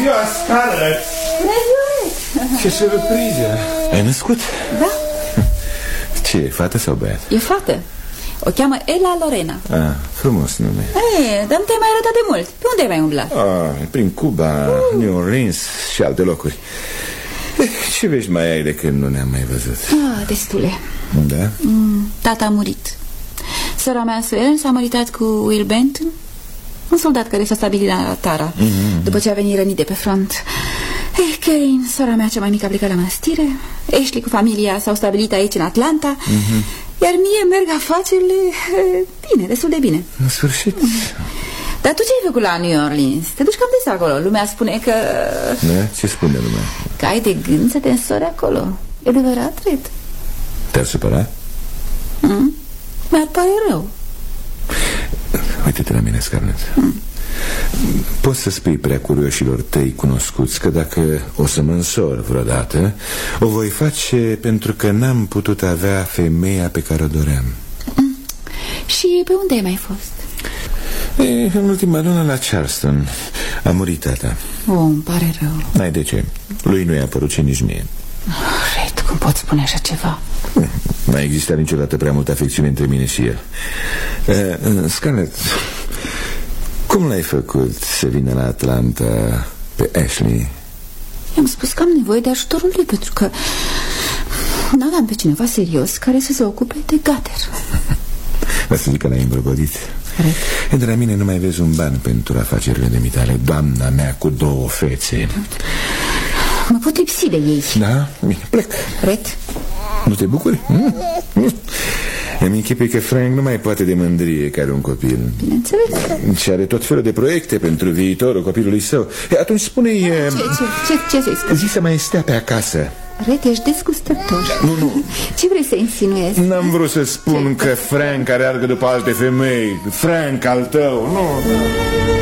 ziua, Scarlett! Bună ziua! Ce surpriză! Ai născut? Da. Ce, e fată sau băiat? E fată. O cheamă Ella Lorena. Frumos nume. Dar nu te-ai mai arătat de mult. Pe unde ai mai umblat? Prin Cuba, New Orleans și alte locuri. Ce vești mai ai de când nu ne-am mai văzut? Destule. Da? Tata a murit. Sora mea, Suelen, s-a măritat cu Will Benton, un soldat care s-a stabilit la Tara după ce a venit rănit de pe front. Karen, sora mea cea mai mică, a plecat la mănăstire. Ashley cu familia s-au stabilit aici în Atlanta. Iar mie merg afacerile bine, destul de bine. În sfârșit. Dar tu ce ai făcut la New Orleans? Te duci cam des acolo. Lumea spune că... Da? Ce spune lumea? Că ai de gând să te însori acolo. E adevărat, Red? Te-ar supăra? Mi-ar pare rău. Uite-te la mine, Scarlett. Poți să spui prea curioșilor tăi cunoscuți că dacă o să mă însor vreodată, o voi face pentru că n-am putut avea femeia pe care o doream. Și pe unde ai mai fost? În ultima lună la Charleston. A murit tata. Îmi pare rău. N-ai de ce. Lui nu i-a părut și nici mie. Red, cum poți spune așa ceva? Nu a existat niciodată prea multă afecțiune între mine și el. Scarlett, cum l-ai făcut să vină la Atlanta pe Ashley? I-am spus că am nevoie de ajutorul lui, pentru că n-aveam pe cineva serios care să se ocupe de Gater. Vă să zic că l-ai îmbrăgodit. De la mine nu mai vezi un ban pentru afacerile de mitale. Doamna mea cu 2 fețe. Mă pot lipsi de ei. Da? Bine, plec. Red? Nu te bucuri? Îmi închipui că Frank nu mai poate de mândrie că are un copil. Bineînțeles. Și are tot felul de proiecte pentru viitorul copilului său. Atunci spune-i... Ce să-i spun? Zi să mai stea pe acasă. Red, ești desgustător. Nu. Ce vrei să insinuezi? N-am vrut să spun că Frank alergă după alte femei. Frank al tău. Nu.